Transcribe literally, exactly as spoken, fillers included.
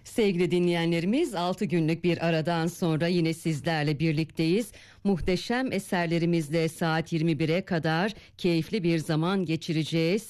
Sevgili dinleyenlerimiz, altı günlük bir aradan sonra yine sizlerle birlikteyiz. Muhteşem eserlerimizle saat yirmi bire kadar keyifli bir zaman geçireceğiz.